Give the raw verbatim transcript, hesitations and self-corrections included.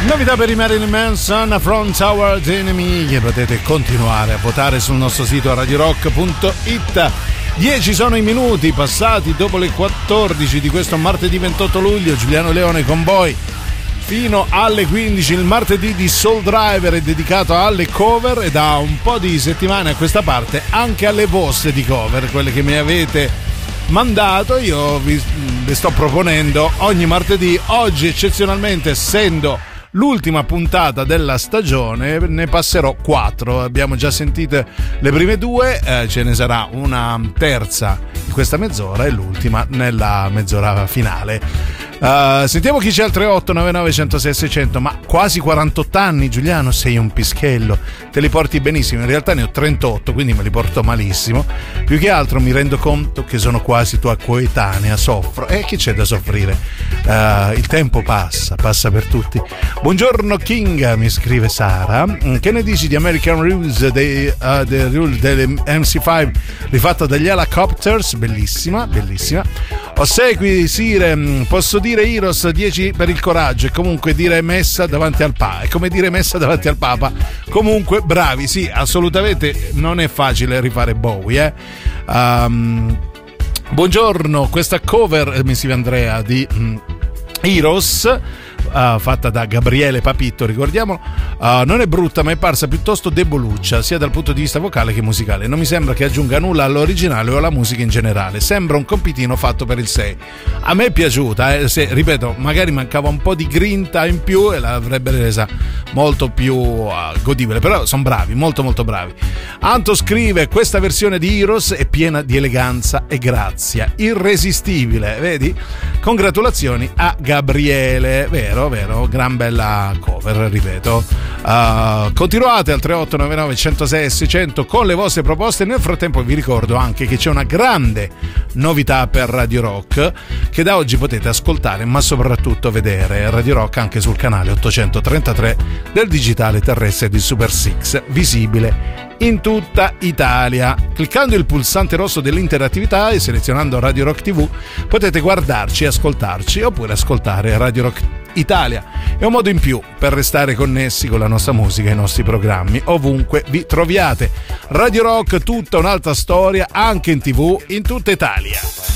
Novità per i Marilyn Manson, From Towards Enemy, che potete continuare a votare sul nostro sito radio rock punto it. Dieci sono i minuti passati dopo le quattordici di questo martedì ventotto luglio. Giuliano Leone con voi fino alle quindici. Il martedì di Soul Driver è dedicato alle cover e da un po' di settimane a questa parte anche alle vostre di cover, quelle che mi avete mandato. Io vi le sto proponendo ogni martedì. Oggi eccezionalmente, essendo l'ultima puntata della stagione, ne passerò quattro. Abbiamo già sentite le prime due, eh, ce ne sarà una terza in questa mezz'ora e l'ultima nella mezz'ora finale. Uh, sentiamo chi c'è al tre otto nove nove uno zero sei sei zero zero. Ma quasi quarantotto anni, Giuliano, sei un pischello, te li porti benissimo. In realtà ne ho trentotto, quindi me li porto malissimo. Più che altro mi rendo conto che sono quasi tua coetanea, soffro. E eh, che c'è da soffrire? Uh, il tempo passa, passa per tutti. Buongiorno King, mi scrive Sara. Che ne dici di American Rules, dei, uh, dei Rule delle M C cinque rifatta dagli Helicopters? Bellissima, bellissima. Ossequi Sire, posso dire Heroes dieci per il coraggio e comunque dire messa davanti al Papa. È come dire messa davanti al Papa. Comunque bravi, sì, assolutamente non è facile rifare Bowie, eh. Um, buongiorno, questa cover, mi scrive Andrea, di um, Heroes, Uh, fatta da Gabriele Papitto, ricordiamolo, uh, non è brutta ma è parsa piuttosto deboluccia sia dal punto di vista vocale che musicale. Non mi sembra che aggiunga nulla all'originale o alla musica in generale, sembra un compitino fatto per il sei. A me è piaciuta, eh, se, ripeto, magari mancava un po' di grinta in più e l'avrebbe resa molto più uh, godibile, però sono bravi, molto molto bravi. Anto scrive: questa versione di Heroes è piena di eleganza e grazia, irresistibile, vedi? Congratulazioni a Gabriele, vero? Vero, gran bella cover, ripeto. Uh, continuate al tre otto nove nove uno zero sei sei zero zero con le vostre proposte. Nel frattempo vi ricordo anche che c'è una grande novità per Radio Rock che da oggi potete ascoltare ma soprattutto vedere. Radio Rock anche sul canale ottocentotrentatré del digitale terrestre di Super Six, visibile in tutta Italia. Cliccando il pulsante rosso dell'interattività e selezionando Radio Rock tivù potete guardarci e ascoltarci, oppure ascoltare Radio Rock Italia. È un modo in più per restare connessi con la nostra musica e i nostri programmi ovunque vi troviate. Radio Rock, tutta un'altra storia anche in tivù in tutta Italia.